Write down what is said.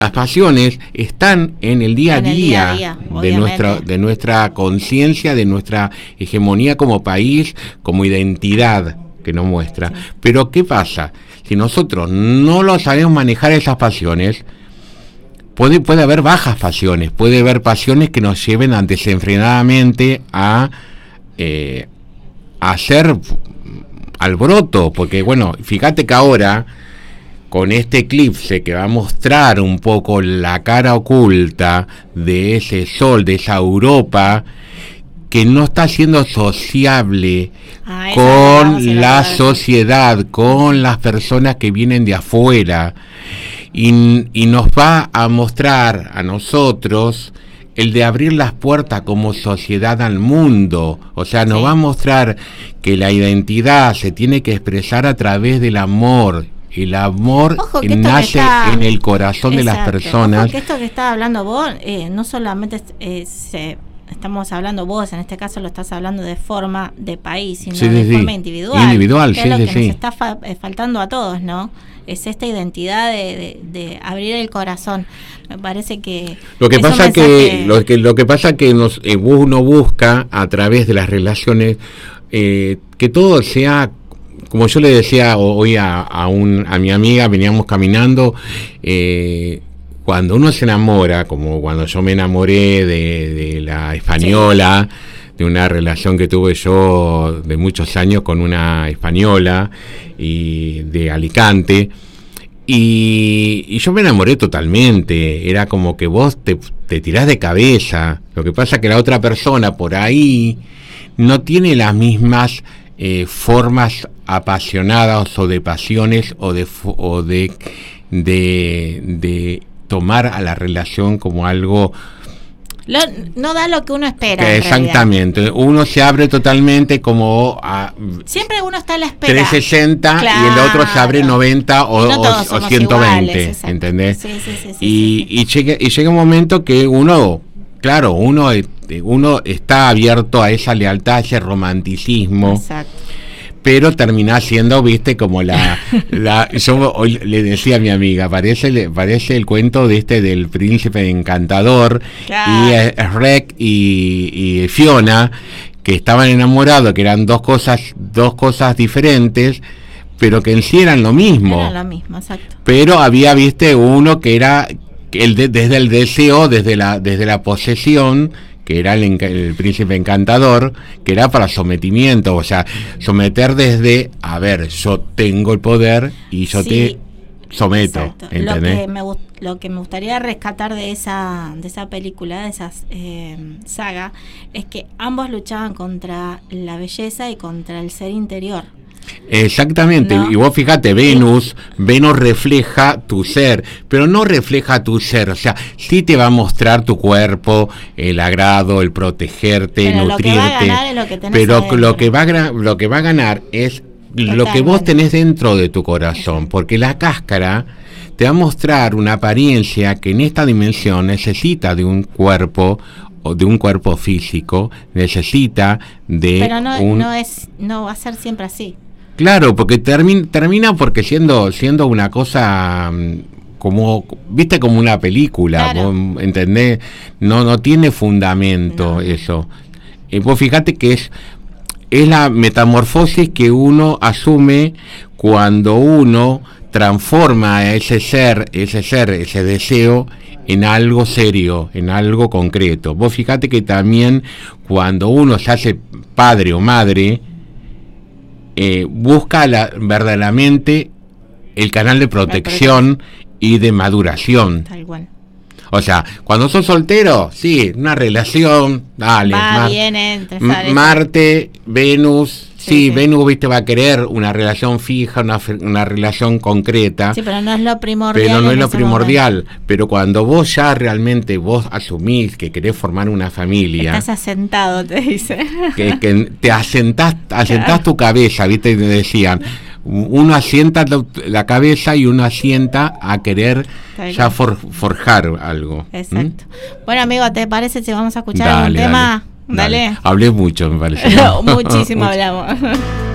Las pasiones están en el día a día, obviamente. de nuestra conciencia, de nuestra hegemonía como país, como identidad que nos muestra. Sí. Pero ¿qué pasa? Si nosotros no lo sabemos manejar esas pasiones, puede haber bajas pasiones, puede haber pasiones que nos lleven desenfrenadamente a hacer alboroto, porque bueno, fíjate que ahora con este eclipse que va a mostrar un poco la cara oculta de ese sol, de esa Europa, que no está siendo sociable con la sociedad, con las personas que vienen de afuera, y nos va a mostrar a nosotros el de abrir las puertas como sociedad al mundo. O sea, nos va a mostrar que la identidad se tiene que expresar a través del amor. El amor nace en el corazón de las personas. Ojo que esto que estás hablando vos, no solamente estamos hablando vos, en este caso lo estás hablando de forma de país, sino de forma individual. Que es lo que nos está faltando a todos, ¿no? Es esta identidad de abrir el corazón. Me parece que lo que pasa que uno busca a través de las relaciones que todo sea, como yo le decía hoy a mi amiga, veníamos caminando, cuando uno se enamora, como cuando yo me enamoré de la española, de una relación que tuve yo de muchos años con una española y de Alicante, y yo me enamoré totalmente. Era como que vos te tirás de cabeza. Lo que pasa que la otra persona por ahí no tiene las mismas formas apasionadas o de pasiones o de tomar a la relación como algo. No da lo que uno espera. Exactamente, uno se abre totalmente como siempre uno está a la espera 360, claro, y el otro se abre 90 o 120, iguales, ¿entendés? Sí, y llega un momento que uno está abierto a esa lealtad, a ese romanticismo. Exacto. Pero termina siendo, viste, como yo hoy le decía a mi amiga, parece el cuento del príncipe encantador, claro, y Shrek y Fiona, que estaban enamorados, que eran dos cosas diferentes, pero que en sí eran lo mismo. Era lo mismo, exacto. Pero había, viste, uno que era desde el deseo, desde la posesión, que era el príncipe encantador, que era para sometimiento, o sea, someter desde, a ver, yo tengo el poder y yo te someto, exacto. ¿Entendés? Lo que me gustaría rescatar de esa película, de esa saga, es que ambos luchaban contra la belleza y contra el ser interior. Exactamente, ¿no? Y vos fíjate, Venus refleja tu ser, pero no refleja tu ser, o sea, sí te va a mostrar tu cuerpo, el agrado, el protegerte, pero nutrirte, pero lo que va a ganar es lo que vos tenés dentro de tu corazón, porque la cáscara te va a mostrar una apariencia que en esta dimensión necesita de un cuerpo, o de un cuerpo físico, necesita de pero no va a ser siempre así. Claro, porque termina porque siendo una cosa como, viste, como una película, claro. ¿Vos entendés? No tiene fundamento, no. Eso. Vos fíjate que es la metamorfosis que uno asume cuando uno transforma ese deseo en algo serio, en algo concreto. Vos fíjate que también cuando uno se hace padre o madre, busca verdaderamente el canal de protección y de maduración. Tal cual. O sea, cuando sos soltero, sí, una relación, dale. Viene, Marte, Venus, sí, Venus, viste, va a querer una relación fija, una relación concreta. Sí, pero no es lo primordial. Pero cuando vos ya realmente vos asumís que querés formar una familia. Estás asentado, te dice. Que te asentás tu cabeza, viste, te decían. Uno asienta la cabeza y uno asienta a querer ya forjar algo. Exacto. Bueno, amigo, ¿te parece si vamos a escuchar algún tema? Dale. Hablé mucho, me parece. Muchísimo hablamos.